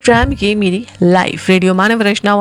Programme ये मेरी life radio मानव रचना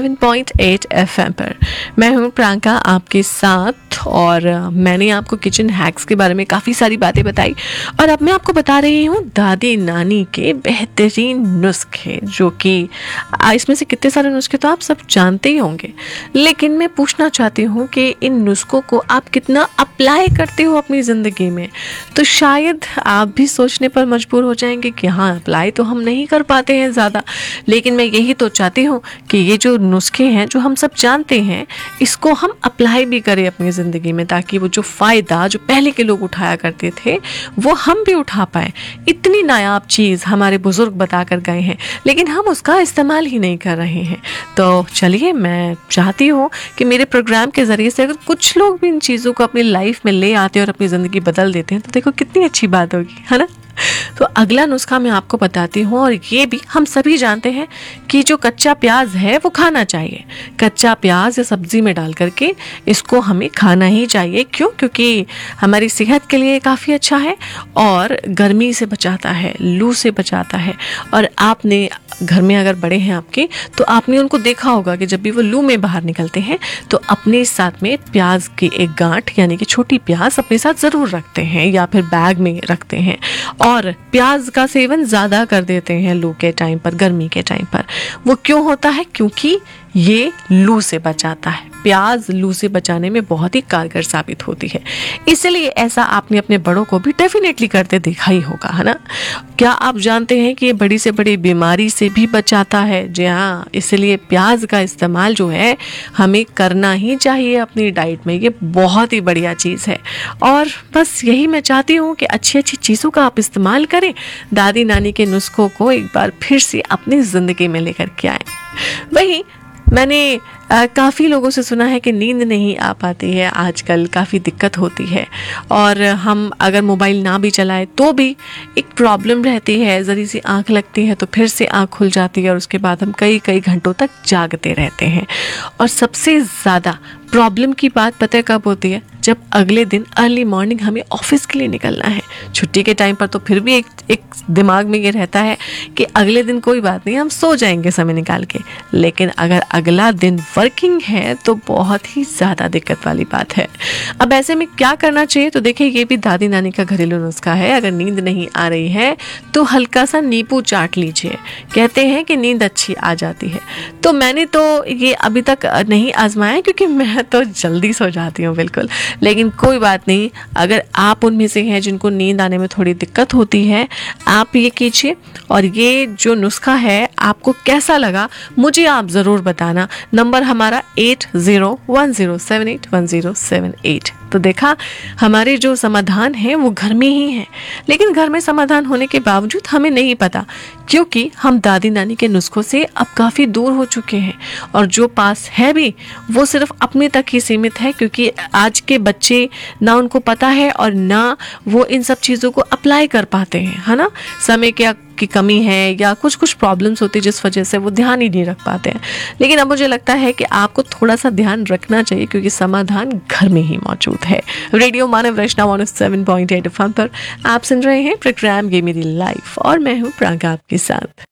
107.8 FM पर। मैं हूँ प्रियंका आपके साथ और मैंने आपको किचन हैक्स के बारे में काफ़ी सारी बातें बताई और अब मैं आपको बता रही हूँ दादी नानी के बेहतरीन नुस्खे, जो कि इसमें से कितने सारे नुस्खे तो आप सब जानते ही होंगे, लेकिन मैं पूछना चाहती हूँ कि इन नुस्खों को आप कितना अप्लाई करते हो अपनी ज़िंदगी में। तो शायद आप भी सोचने पर मजबूर हो जाएंगे कि हाँ, अप्लाई तो हम नहीं कर पाते हैं ज़्यादा, लेकिन मैं यही तो चाहती हूँ कि ये जो नुस्खे हैं जो हम सब जानते हैं, इसको हम अप्लाई भी करें अपनी ज़िंदगी में, ताकि वो जो फ़ायदा जो पहले के लोग उठाया करते थे वो हम भी उठा पाएँ। इतनी नायाब चीज़ हमारे बुज़ुर्ग बता कर गए हैं, लेकिन हम उसका इस्तेमाल ही नहीं कर रहे हैं। तो चलिए, मैं चाहती हूँ कि मेरे प्रोग्राम के ज़रिए से अगर कुछ लोग भी इन चीज़ों को अपनी लाइफ में ले आते हैं और अपनी ज़िंदगी बदल देते हैं तो देखो कितनी अच्छी बात होगी, है ना। तो अगला नुस्खा मैं आपको बताती हूँ, और ये भी हम सभी जानते हैं कि जो कच्चा प्याज है वो खाना चाहिए। कच्चा प्याज या सब्जी में डाल करके इसको हमें खाना ही चाहिए। क्यों? क्योंकि हमारी सेहत के लिए काफ़ी अच्छा है और गर्मी से बचाता है, लू से बचाता है। और आपने घर में अगर बड़े हैं आपके, तो आपने उनको देखा होगा कि जब भी वो लू में बाहर निकलते हैं तो अपने साथ में प्याज की एक गांठ यानी कि छोटी प्याज अपने साथ ज़रूर रखते हैं या फिर बैग में रखते हैं, और प्याज का सेवन ज़्यादा कर देते हैं लू के टाइम पर, गर्मी के टाइम पर। वो क्यों होता है? क्योंकि ये लू से बचाता है। प्याज लू से बचाने में बहुत ही कारगर साबित होती है, इसलिए ऐसा आपने अपने बड़ों को भी डेफिनेटली करते देखा ही होगा, है ना। क्या आप जानते हैं कि ये बड़ी से बड़ी बीमारी से भी बचाता है? जी हाँ, इसलिए प्याज का इस्तेमाल जो है हमें करना ही चाहिए अपनी डाइट में। ये बहुत ही बढ़िया चीज़ है और बस यही मैं चाहती हूँ कि अच्छी अच्छी चीज़ों का आप इस्तेमाल करें, दादी नानी के नुस्खों को एक बार फिर से अपनी ज़िंदगी में लेकर के आएँ। वहीं मैंने काफ़ी लोगों से सुना है कि नींद नहीं आ पाती है, आजकल काफ़ी दिक्कत होती है, और हम अगर मोबाइल ना भी चलाएं तो भी एक प्रॉब्लम रहती है। ज़री सी आँख लगती है तो फिर से आँख खुल जाती है और उसके बाद हम कई कई घंटों तक जागते रहते हैं। और सबसे ज़्यादा प्रॉब्लम की बात पता है कब होती है? जब अगले दिन अर्ली मॉर्निंग हमें ऑफिस के लिए निकलना है। छुट्टी के टाइम पर तो फिर भी एक दिमाग में ये रहता है कि अगले दिन कोई बात नहीं, हम सो जाएंगे समय निकाल के, लेकिन अगर अगला दिन वर्किंग है तो बहुत ही ज़्यादा दिक्कत वाली बात है। अब ऐसे में क्या करना चाहिए? तो देखिए, ये भी दादी नानी का घरेलू नुस्खा है। अगर नींद नहीं आ रही है तो हल्का सा नींबू चाट लीजिए, कहते हैं कि नींद अच्छी आ जाती है। तो मैंने तो ये अभी तक नहीं आजमाया क्योंकि मैं तो जल्दी सो जाती हूँ बिल्कुल, लेकिन कोई बात नहीं, अगर आप उनमें से हैं जिनको नींद आने में थोड़ी दिक्कत होती है, आप ये कीजिए। और ये जो नुस्खा है आपको कैसा लगा मुझे आप ज़रूर बताना। नंबर हमारा 8010781078। तो देखा, हमारे जो समाधान है वो घर में ही है, लेकिन घर में समाधान होने के बावजूद हमें नहीं पता, क्योंकि हम दादी नानी के नुस्खों से अब काफ़ी दूर हो चुके हैं, और जो पास है भी वो सिर्फ अपने तक ही सीमित है, क्योंकि आज के बच्चे ना उनको पता है और ना वो इन सब चीज़ों को अप्लाई कर पाते हैं, है ना। समय की कमी है या कुछ कुछ प्रॉब्लम्स होती है जिस वजह से वो ध्यान ही नहीं रख पाते हैं। लेकिन अब मुझे लगता है कि आपको थोड़ा सा ध्यान रखना चाहिए, क्योंकि समाधान घर में ही मौजूद है। रेडियो मानव रचना 107.8 FM पर आप सुन रहे हैं प्रोग्राम ये मेरी लाइफ, और मैं हूँ प्रियंका आपके साथ।